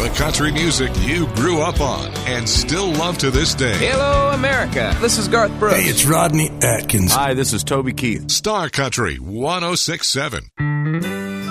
The country music you grew up on and still love to this day. Hello, America. This is Garth Brooks. Hey, it's Rodney Atkins. Hi, this is Toby Keith. Star Country 106.7.